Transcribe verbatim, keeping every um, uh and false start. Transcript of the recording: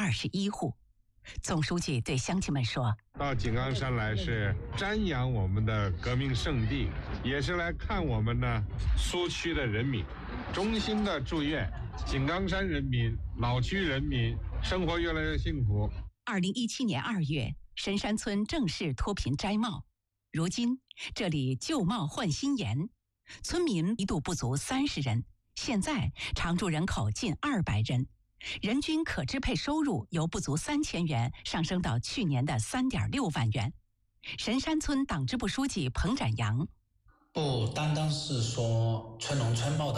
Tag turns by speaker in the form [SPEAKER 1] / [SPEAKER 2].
[SPEAKER 1] 二十一户。总书记对乡亲们说：“
[SPEAKER 2] 到井冈山来是瞻仰我们的革命圣地，也是来看我们呢苏区的人民。衷心的祝愿井冈山人民、老区人民生活越来越幸福。”
[SPEAKER 1] 二零一七年二月，神山村正式脱贫摘帽。如今这里旧帽换新颜，村民一度不足三十人，现在常住人口近二百人，人均可支配收入由不足三千元上升到去年的三点六万元。神山村党支部书记彭展阳：
[SPEAKER 3] 不单单是说村农村帽的